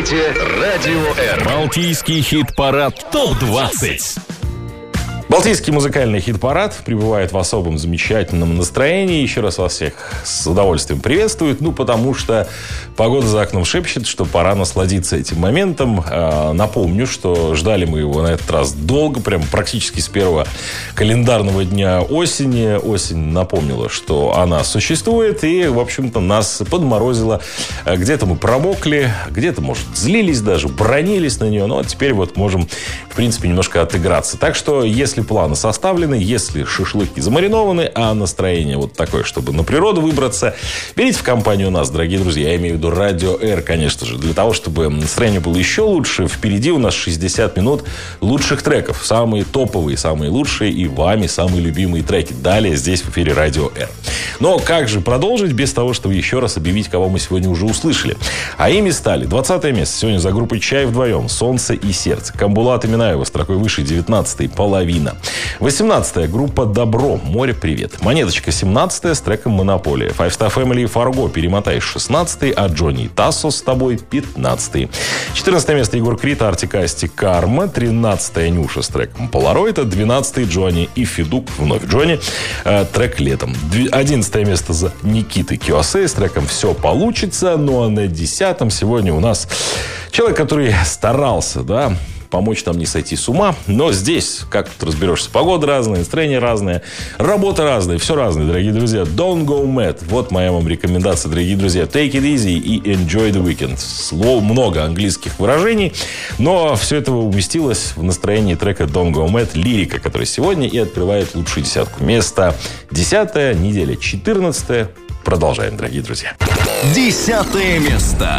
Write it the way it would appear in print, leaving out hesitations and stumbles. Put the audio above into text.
слушаете Радио R. Балтийский хит-парад ТОП-20. Балтийский музыкальный хит-парад пребывает в особом замечательном настроении. Еще раз вас всех с удовольствием приветствует. Потому что погода за окном шепчет, что пора насладиться этим моментом. Напомню, что ждали мы его на этот раз долго, прям практически с первого календарного дня осени. Осень напомнила, что она существует и, в общем-то, нас подморозила. Где-то мы промокли, где-то, может, злились даже, бронились на нее. Но теперь вот можем, в принципе, немножко отыграться. Так что, если планы составлены, если шашлыки замаринованы, а настроение вот такое, чтобы на природу выбраться, берите в компанию нас, дорогие друзья. Я имею в виду Радио R, конечно же. Для того, чтобы настроение было еще лучше, впереди у нас 60 минут лучших треков. Самые топовые, самые лучшие и вами самые любимые треки. Далее здесь в эфире Радио R. Но как же продолжить без того, чтобы еще раз объявить, кого мы сегодня уже услышали? А ими стали 20 место сегодня за группой «Чай вдвоем», «Солнце и сердце». Камбулат Минаева строкой выше, 19-й, «Половина». 18-я группа «Добро», «Море, привет». Монеточка 17-я с треком «Монополия». Five Star Family и «Фарго», «Перемотай», 16-й, а Джонни и Тассо с тобой 15-й. 14 место Егор Крид, Артик Асти, «Карма». 13-я Нюша с треком «Полароид». 12-й Джонни и Федук, вновь Джонни, трек «Летом». 11 место за Никитой Киосей с треком «Все получится». Ну а на 10-м сегодня у нас человек, который старался, да, помочь нам не сойти с ума. Но здесь, как тут разберешься, погода разная, настроение разное, работа разная, все разное, дорогие друзья. Don't go mad. Вот моя вам рекомендация, дорогие друзья. Take it easy и enjoy the weekend. Слов много английских выражений, но все это уместилось в настроении трека Don't go mad, лирика, который сегодня и открывает лучшую десятку. Место 10-е, неделя 14-е. Продолжаем, дорогие друзья. 10 место.